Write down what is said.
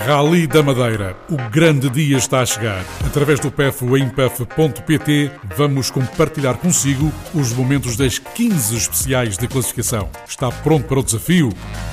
Rally da Madeira. O grande dia está a chegar. Através do PEF em pef.pt vamos compartilhar consigo os momentos das 15 especiais de classificação. Está pronto para o desafio?